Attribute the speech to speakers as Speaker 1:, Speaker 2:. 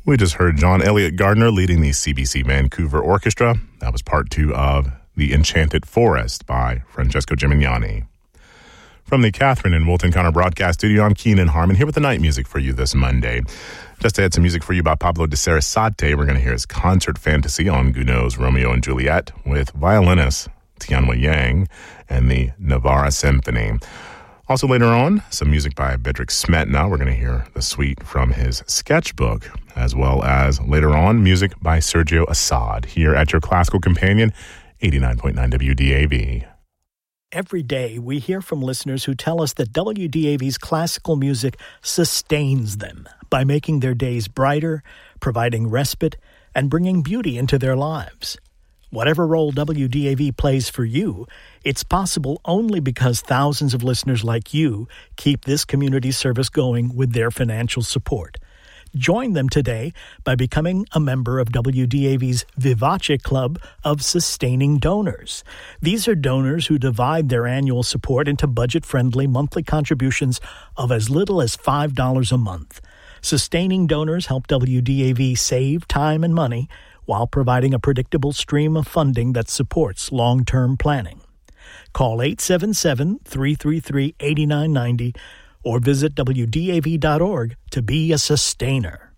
Speaker 1: We just heard John Elliott Gardner leading the CBC Vancouver Orchestra. That was part 2 of The Enchanted Forest by Francesco Gimignani. From the Catherine and Wilton Connor Broadcast Studio, I'm Keenan Harmon here with the night music for you this Monday. Just to add some music for you by Pablo de Sarasate, we're going to hear his concert fantasy on Gounod's Romeo and Juliet with violinist Tianwa Yang and the Navarra Symphony. Also later on, some music by Bedřich Smetana. We're going to hear the suite from his sketchbook, as well as later on, music by Sergio Assad here at your Classical Companion, 89.9 WDAV.
Speaker 2: Every day, we hear from listeners who tell us that WDAV's classical music sustains them by making their days brighter, providing respite, and bringing beauty into their lives. Whatever role WDAV plays for you, it's possible only because thousands of listeners like you keep this community service going with their financial support. Join them today by becoming a member of WDAV's Vivace Club of Sustaining Donors. These are donors who divide their annual support into budget-friendly monthly contributions of as little as $5 a month. Sustaining donors help WDAV save time and money while providing a predictable stream of funding that supports long-term planning. Call 877-333-8990 or visit WDAV.org to be a sustainer.